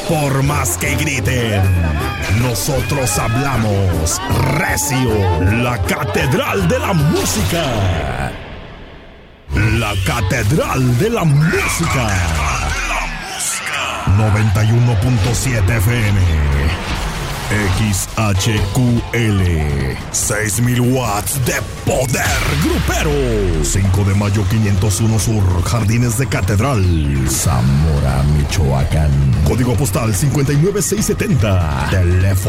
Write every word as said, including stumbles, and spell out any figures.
Por más que griten, nosotros hablamos recio. La Catedral de la Música. La Catedral de la Música. noventa y uno punto siete F M. X H Q L. seis mil watts de poder grupero. cinco de mayo quinientos uno Sur, Jardines de Catedral, Zamora, Michoacán. Código postal cinco nueve seis siete cero. Teléfono